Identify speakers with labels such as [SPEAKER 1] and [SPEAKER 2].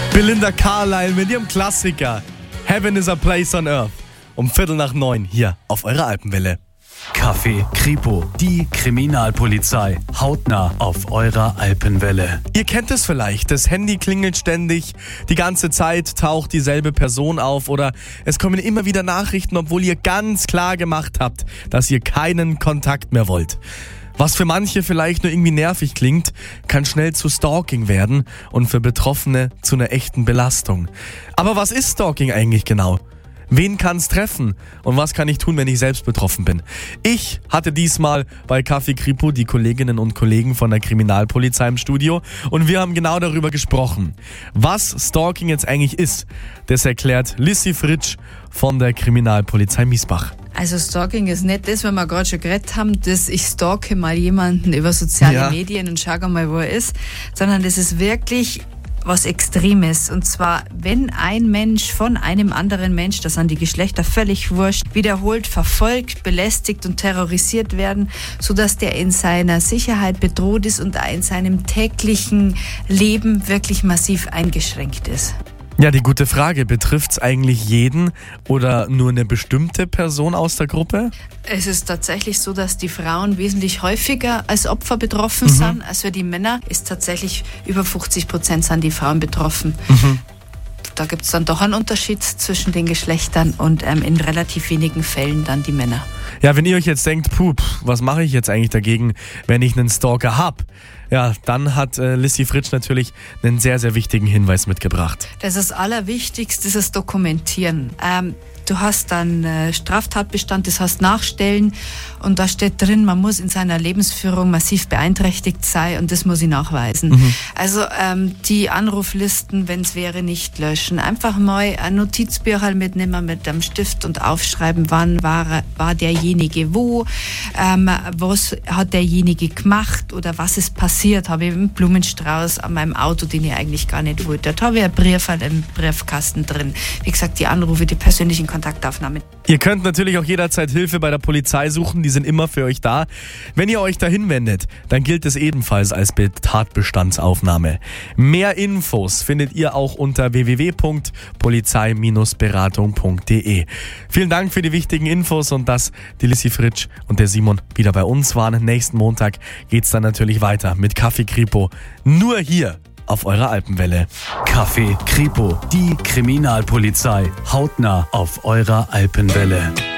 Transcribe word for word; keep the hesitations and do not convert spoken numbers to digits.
[SPEAKER 1] Belinda Carlisle mit ihrem Klassiker Heaven is a Place on Earth. Um Viertel nach neun hier auf eurer Alpenwelle.
[SPEAKER 2] Café Kripo, die Kriminalpolizei, hautnah auf eurer Alpenwelle.
[SPEAKER 1] Ihr kennt es vielleicht, das Handy klingelt ständig, die ganze Zeit taucht dieselbe Person auf oder es kommen immer wieder Nachrichten, obwohl ihr ganz klar gemacht habt, dass ihr keinen Kontakt mehr wollt. Was für manche vielleicht nur irgendwie nervig klingt, kann schnell zu Stalking werden und für Betroffene zu einer echten Belastung. Aber was ist Stalking eigentlich genau? Wen kann's treffen? Und was kann ich tun, wenn ich selbst betroffen bin? Ich hatte diesmal bei Café Kripo die Kolleginnen und Kollegen von der Kriminalpolizei im Studio und wir haben genau darüber gesprochen. Was Stalking jetzt eigentlich ist, das erklärt Lissi Fritsch von der Kriminalpolizei Miesbach.
[SPEAKER 3] Also Stalking ist nicht das, was wir gerade schon geredet haben, dass ich stalke mal jemanden über soziale
[SPEAKER 1] Ja.
[SPEAKER 3] Medien und schaue mal, wo er ist, sondern das ist wirklich was Extremes. Und zwar, wenn ein Mensch von einem anderen Mensch, das sind die Geschlechter völlig wurscht, wiederholt verfolgt, belästigt und terrorisiert werden, sodass der in seiner Sicherheit bedroht ist und in seinem täglichen Leben wirklich massiv eingeschränkt ist.
[SPEAKER 1] Ja, die gute Frage, betrifft's eigentlich jeden oder nur eine bestimmte Person aus der Gruppe?
[SPEAKER 3] Es ist tatsächlich so, dass die Frauen wesentlich häufiger als Opfer betroffen
[SPEAKER 1] Mhm.
[SPEAKER 3] sind als für die Männer. Ist tatsächlich über fünfzig Prozent sind die Frauen betroffen.
[SPEAKER 1] Mhm.
[SPEAKER 3] Da gibt es dann doch einen Unterschied zwischen den Geschlechtern und ähm, in relativ wenigen Fällen dann die Männer.
[SPEAKER 1] Ja, wenn ihr euch jetzt denkt, puh, pff, was mache ich jetzt eigentlich dagegen, wenn ich einen Stalker hab? Ja, dann hat äh, Lissi Fritsch natürlich einen sehr, sehr wichtigen Hinweis mitgebracht.
[SPEAKER 3] Das ist das Allerwichtigste, ist das Dokumentieren. Ähm, du hast dann äh, Straftatbestand, das heißt Nachstellen und da steht drin, man muss in seiner Lebensführung massiv beeinträchtigt sein und das muss ich nachweisen.
[SPEAKER 1] Mhm.
[SPEAKER 3] Also ähm, die Anruflisten, wenn es wäre, nicht löschen. Einfach mal ein Notizbücher mitnehmen mit einem Stift und aufschreiben, wann war, war derjenige wo, ähm, was hat derjenige gemacht oder was ist passiert. Habe ich einen Blumenstrauß an meinem Auto, den ich eigentlich gar nicht wollte. Da habe ich einen Brief im Briefkasten drin. Wie gesagt, die Anrufe, die persönlichen Kontaktaufnahmen.
[SPEAKER 1] Ihr könnt natürlich auch jederzeit Hilfe bei der Polizei suchen, die sind immer für euch da. Wenn ihr euch dahin wendet, dann gilt es ebenfalls als Be- Tatbestandsaufnahme. Mehr Infos findet ihr auch unter w w w punkt polizei Bindestrich beratung punkt d e. Vielen Dank für die wichtigen Infos und dass die Lissi Fritsch und der Simon wieder bei uns waren. Nächsten Montag geht's dann natürlich weiter mit Café Kripo. Nur hier auf eurer Alpenwelle.
[SPEAKER 2] Café Kripo, die Kriminalpolizei, hautnah auf eurer Alpenwelle.